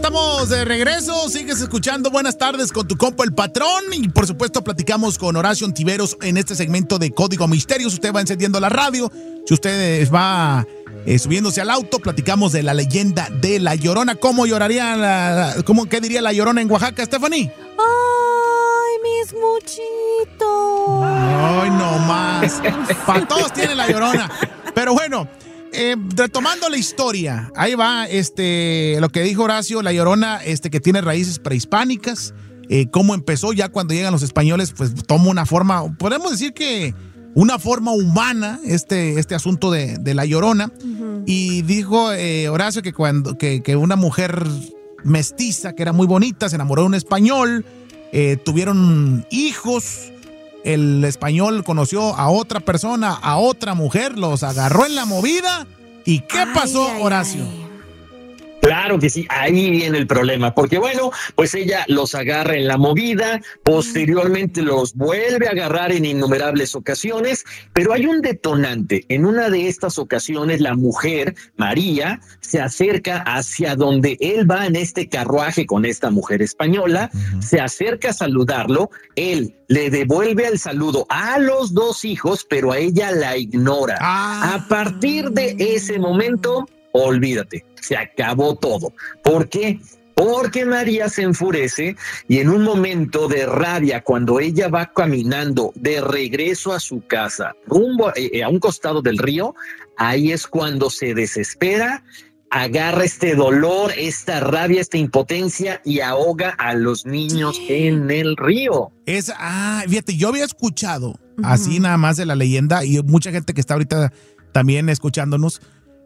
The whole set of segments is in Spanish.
estamos de regreso. Sigues escuchando Buenas Tardes con tu compa El Patrón. Y por supuesto platicamos con Horacio Ontiveros en este segmento de Código Misterios. Usted va encendiendo la radio. Si usted va subiéndose al auto, platicamos de la leyenda de La Llorona. ¿Cómo lloraría qué diría La Llorona en Oaxaca, Stephanie? ¡Ay, mis muchitos! ¡Ay, no más! Para todos tiene La Llorona. Pero bueno, retomando la historia, ahí va lo que dijo Horacio, La Llorona, que tiene raíces prehispánicas. Cómo empezó ya cuando llegan los españoles, pues toma una forma, podemos decir que una forma humana, este asunto de La Llorona. Uh-huh. Y dijo Horacio que una mujer mestiza, que era muy bonita, se enamoró de un español, tuvieron hijos. El español conoció a otra persona, a otra mujer, los agarró en la movida. ¿Y qué pasó, Horacio? Claro que sí, ahí viene el problema, porque bueno, pues ella los agarra en la movida, posteriormente los vuelve a agarrar en innumerables ocasiones, pero hay un detonante. En una de estas ocasiones, la mujer, María, se acerca hacia donde él va en este carruaje con esta mujer española, se acerca a saludarlo, él le devuelve el saludo a los dos hijos, pero a ella la ignora. A partir de ese momento, olvídate, se acabó todo. ¿Por qué? Porque María se enfurece y en un momento de rabia, cuando ella va caminando de regreso a su casa, rumbo a un costado del río, ahí es cuando se desespera, agarra este dolor, esta rabia, esta impotencia y ahoga a los niños en el río. Fíjate, yo había escuchado así nada más de la leyenda y mucha gente que está ahorita también escuchándonos,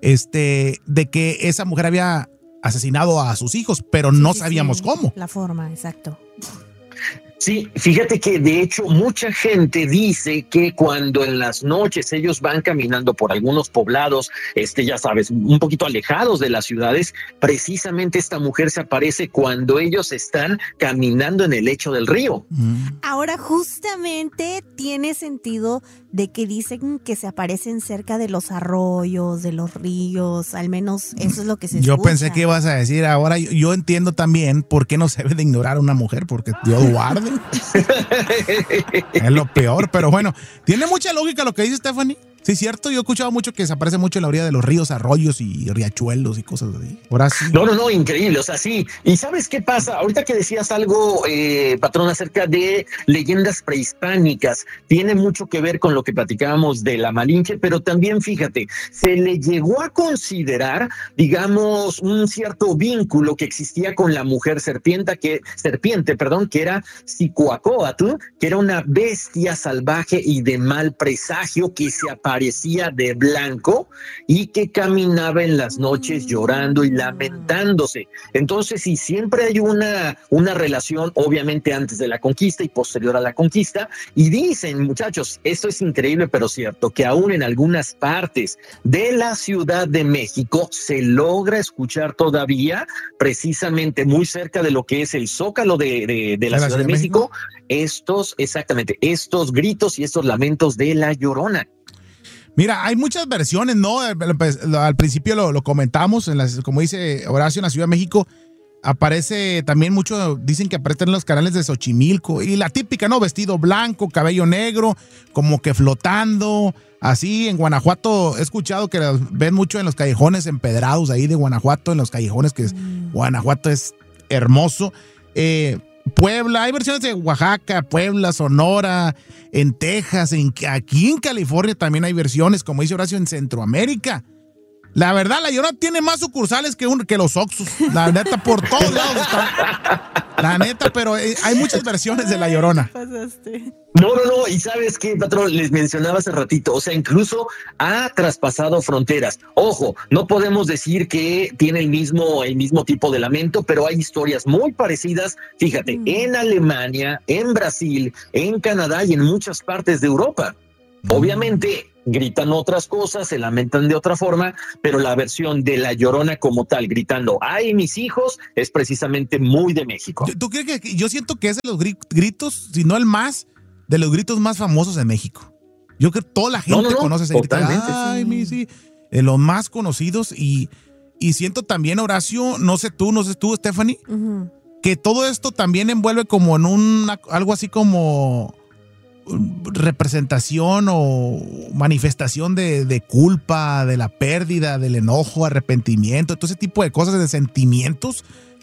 de que esa mujer había asesinado a sus hijos, pero no sabíamos cómo. La forma, exacto. Sí, fíjate que de hecho mucha gente dice que cuando en las noches ellos van caminando por algunos poblados, ya sabes, un poquito alejados de las ciudades, precisamente esta mujer se aparece cuando ellos están caminando en el lecho del río. Ahora justamente tiene sentido de que dicen que se aparecen cerca de los arroyos, de los ríos, al menos eso es lo que se escucha. Yo pensé que ibas a decir, ahora yo entiendo también por qué no se debe de ignorar a una mujer, porque Dios guarde. Es lo peor, pero bueno, tiene mucha lógica lo que dice Stephanie. Sí, cierto, yo he escuchado mucho que se aparece mucho en la orilla de los ríos, arroyos y riachuelos y cosas así. Ahora sí. No, increíble, o sea, sí. ¿Y sabes qué pasa? Ahorita que decías algo, patrón, acerca de leyendas prehispánicas, tiene mucho que ver con lo que platicábamos de la Malinche, pero también, fíjate, se le llegó a considerar, digamos, un cierto vínculo que existía con la mujer serpiente, que era Cihuacóatl, que era una bestia salvaje y de mal presagio que se aparecía de blanco y que caminaba en las noches llorando y lamentándose. Entonces, sí, siempre hay una relación, obviamente antes de la conquista y posterior a la conquista, y dicen, muchachos, esto es increíble pero cierto, que aún en algunas partes de la Ciudad de México se logra escuchar todavía, precisamente muy cerca de lo que es el Zócalo de la Ciudad de México, estos gritos y estos lamentos de La Llorona. Mira, hay muchas versiones, ¿no? Al principio lo comentamos, como dice Horacio, en la Ciudad de México aparece también mucho, dicen que aparecen en los canales de Xochimilco, y la típica, ¿no? Vestido blanco, cabello negro, como que flotando, así. En Guanajuato he escuchado que los ven mucho en los callejones empedrados ahí de Guanajuato, en los callejones Guanajuato es hermoso. Puebla, hay versiones de Oaxaca, Puebla, Sonora, en Texas, aquí en California también hay versiones, como dice Horacio, en Centroamérica. La verdad, La Llorona tiene más sucursales que los Oxxos. La neta, por todos lados está. La neta, pero hay muchas versiones de La Llorona. No, y ¿sabes qué, patrón? Les mencionaba hace ratito, o sea, incluso ha traspasado fronteras. Ojo, no podemos decir que tiene el mismo tipo de lamento, pero hay historias muy parecidas, fíjate, en Alemania, en Brasil, en Canadá y en muchas partes de Europa. Obviamente gritan otras cosas, se lamentan de otra forma, pero la versión de La Llorona como tal, gritando, ¡ay, mis hijos!, es precisamente muy de México. ¿Tú crees que yo siento que es de los gritos, si no el más, de los gritos más famosos de México? Yo creo que toda la gente conoce ese grito. ¡Ay, mis hijos! De los más conocidos y Y siento también, Horacio, no sé tú, Stephanie, que todo esto también envuelve como en algo así como representación o manifestación de culpa, de la pérdida, del enojo, arrepentimiento, todo ese tipo de cosas, de sentimientos